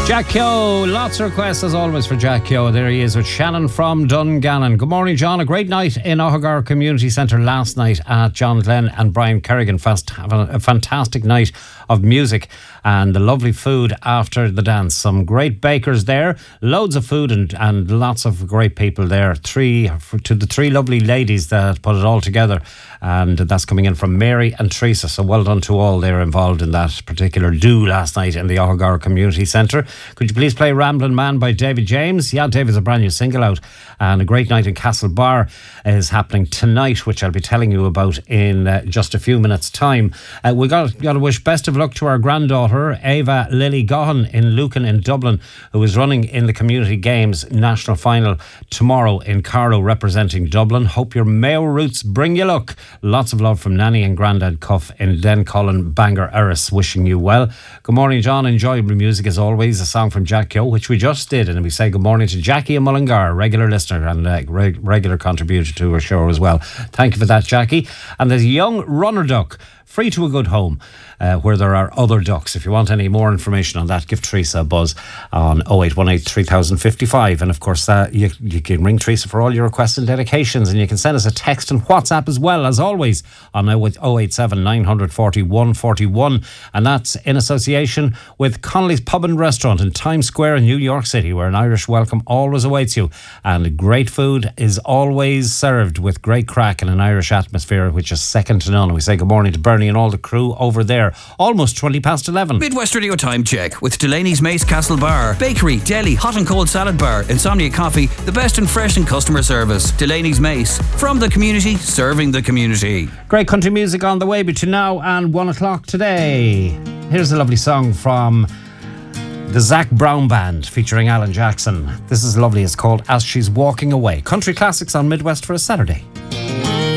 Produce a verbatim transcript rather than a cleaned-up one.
Jack Keogh, lots of requests as always for Jack Keogh. There he is with Shannon from Dungannon. Good morning, John. A great night in Ohagar Community Centre last night at John Glenn and Brian Kerrigan. Fast, a fantastic night of music and the lovely food after the dance. Some great bakers there, loads of food and, and lots of great people there. Three to the three lovely ladies that put it all together, and that's coming in from Mary and Teresa. So well done to all. They're involved in that particular do last night in the Ohagar Community Centre. Could you please play Ramblin' Man by David James? Yeah, David's a brand new single out. And a great night in Castlebar is happening tonight, which I'll be telling you about in uh, just a few minutes' time. Uh, we got, got to wish best of luck to our granddaughter, Ava Lily Gahan in Lucan in Dublin, who is running in the Community Games National Final tomorrow in Carlow, representing Dublin. Hope your Mayo roots bring you luck. Lots of love from Nanny and Grandad Cuff in Dencolin, Bangor, Erris, wishing you well. Good morning, John. Enjoyable music as always. A song from Jack Keogh, which we just did, and we say good morning to Jackie in Mullingar, regular listener and uh, reg- regular contributor to our show as well. Thank you for that, Jackie. And there's a young runner duck, free to a good home, uh, where there are other ducks. If you want any more information on that, give Teresa a buzz on oh eight one eight, three thousand fifty-five. And of course, uh, you, you can ring Teresa for all your requests and dedications, and you can send us a text and WhatsApp as well, as always, on oh eight seven, nine four one, one four one. And that's in association with Connolly's Pub and Restaurant in Times Square in New York City, where an Irish welcome always awaits you. And great food is always served with great crack and an Irish atmosphere, which is second to none. We say good morning to Bernie and all the crew over there. Almost twenty past eleven. Midwest Radio Time Check with Delaney's Mace Castle Bar. Bakery, deli, hot and cold salad bar, Insomnia Coffee, the best in fresh and customer service. Delaney's Mace. From the community, serving the community. Great country music on the way between now and one o'clock today. Here's a lovely song from the Zac Brown Band featuring Alan Jackson. This is lovely. It's called As She's Walking Away. Country classics on Midwest for a Saturday.